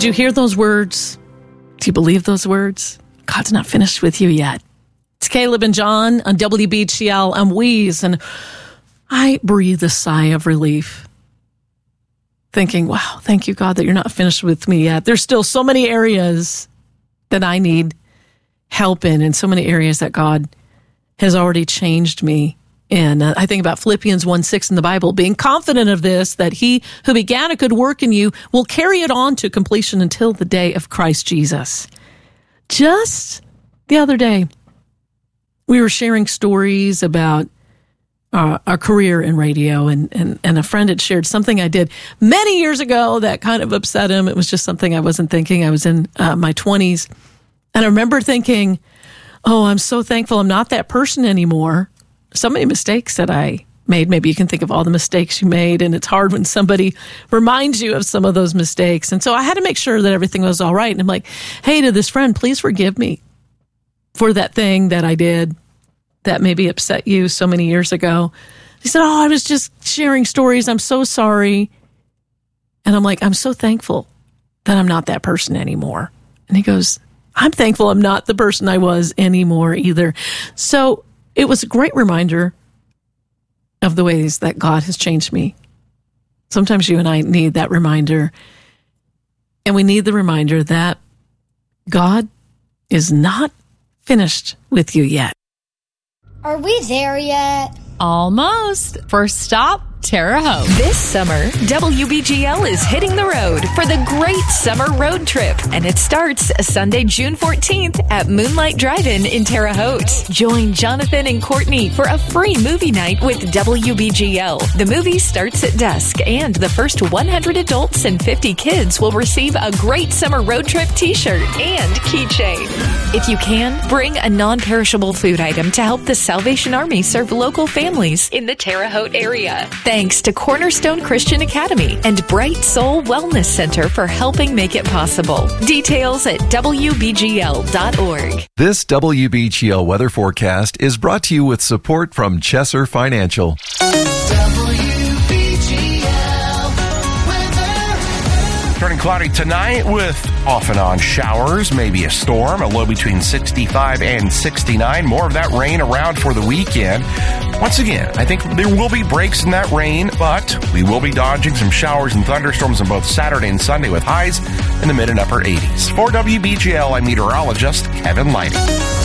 Did you hear those words? Do you believe those words? God's not finished with you yet. It's Caleb and John on WBGL. I'm Wheeze, and I breathe a sigh of relief, thinking, wow, thank you, God, that you're not finished with me yet. There's still so many areas that I need help in, and so many areas that God has already changed me in. I think about Philippians 1:6 in the Bible, being confident of this, that he who began a good work in you will carry it on to completion until the day of Christ Jesus. Just the other day, we were sharing stories about our career in radio, and a friend had shared something I did many years ago that kind of upset him. It was just something I wasn't thinking. I was in my 20s, and I remember thinking, oh, I'm so thankful I'm not that person anymore. So many mistakes that I made. Maybe you can think of all the mistakes you made, and it's hard when somebody reminds you of some of those mistakes. And so I had to make sure that everything was all right. And I'm like, hey, to this friend, please forgive me for that thing that I did that maybe upset you so many years ago. He said, oh, I was just sharing stories. I'm so sorry. And I'm like, I'm so thankful that I'm not that person anymore. And he goes, I'm thankful I'm not the person I was anymore either. So it was a great reminder of the ways that God has changed me. Sometimes you and I need that reminder. And we need the reminder that God is not finished with you yet. Are we there yet? Almost. First stop, Terre Haute. This summer, WBGL is hitting the road for the Great Summer Road Trip, and it starts Sunday, June 14th at Moonlight Drive-In in Terre Haute. Join Jonathan and Courtney for a free movie night with WBGL. The movie starts at dusk, and the first 100 adults and 50 kids will receive a Great Summer Road Trip t-shirt and keychain. If you can, bring a non-perishable food item to help the Salvation Army serve local families in the Terre Haute area. Thanks to Cornerstone Christian Academy and Bright Soul Wellness Center for helping make it possible. Details at WBGL.org. This WBGL weather forecast is brought to you with support from Chesser Financial. Turning cloudy tonight with off and on showers, maybe a storm, a low between 65 and 69. More of that rain around for the weekend. Once again, I think there will be breaks in that rain, but we will be dodging some showers and thunderstorms on both Saturday and Sunday with highs in the mid and upper 80s. For WBGL, I'm meteorologist Kevin Lighty.